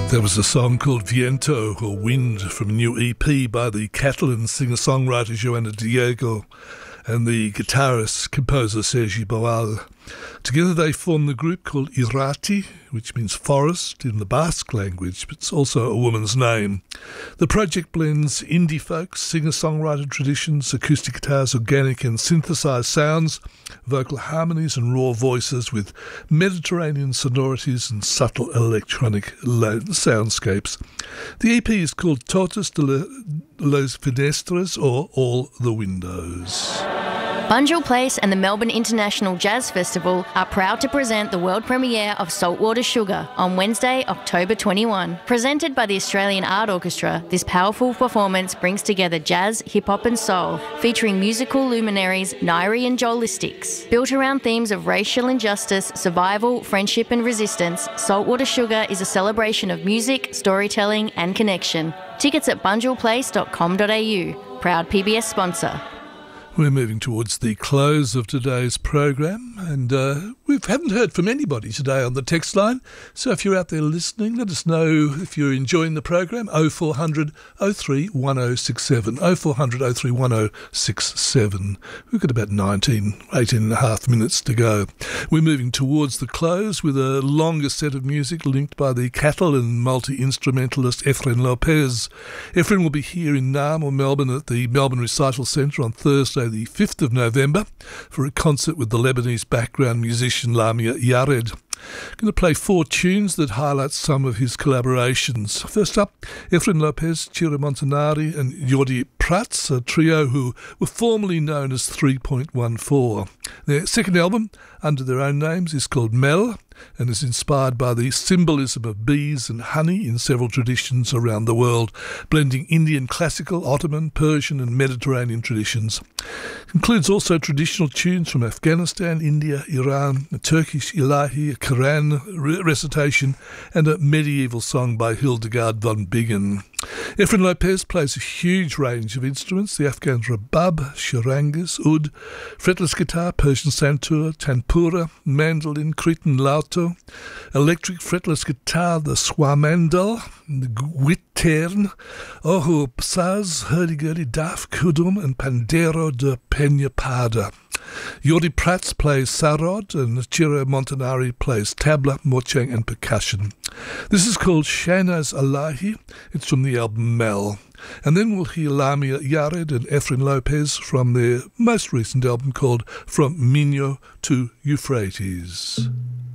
There was a song called Viento, or Wind, from a new EP by the Catalan singer-songwriter Joana Diego and the guitarist-composer Sergi Boal. Together they form the group called Irati, which means forest in the Basque language, but it's also a woman's name. The project blends indie folk, singer-songwriter traditions, acoustic guitars, organic and synthesized sounds, vocal harmonies and raw voices with Mediterranean sonorities and subtle electronic soundscapes. The EP is called Totes de les Finestres, or All the Windows. Bunjil Place and the Melbourne International Jazz Festival are proud to present the world premiere of Saltwater Sugar on Wednesday, October 21. Presented by the Australian Art Orchestra, this powerful performance brings together jazz, hip-hop and soul, featuring musical luminaries Nairi and Joel Lystics. Built around themes of racial injustice, survival, friendship and resistance, Saltwater Sugar is a celebration of music, storytelling and connection. Tickets at bunjilplace.com.au. Proud PBS sponsor. We're moving towards the close of today's program, and we haven't heard from anybody today on the text line, so if you're out there listening, let us know if you're enjoying the program. 0400 03 1067, 0400 03 1067. We've got about 18 and a half minutes to go. We're moving towards the close with a longer set of music linked by the Catalan multi-instrumentalist Efren Lopez. Efren will be here in Naarm or Melbourne at the Melbourne Recital Centre on Thursday the 5th of November for a concert with the Lebanese background musician Lamia Yared. I'm going to play 4 tunes that highlight some of his collaborations. First up, Efren Lopez, Ciro Montanari and Jordi Prats, a trio who were formerly known as 3.14. Their second album, under their own names, is called Mel and is inspired by the symbolism of bees and honey in several traditions around the world, blending Indian classical, Ottoman, Persian and Mediterranean traditions. It includes also traditional tunes from Afghanistan, India, Iran, a Turkish ilahi, a Quran recitation and a medieval song by Hildegard von Bingen. Efren Lopez plays a huge range of instruments: the Afghan rabab, charangas, oud, fretless guitar, Persian santur, tanpura, mandolin, Cretan lauto, electric fretless guitar, the swamandal, the guitern, ohu psaz, hurdy-gurdy, daf, kudum and pandero de Peñapada. Jordi Prats plays sarod and Ciro Montanari plays tabla, mochang and percussion. This is called Shahnaz Allahi. It's from the album Mel. And then we'll hear Lamia Yared and Efren Lopez from their most recent album called From Minho to Euphrates.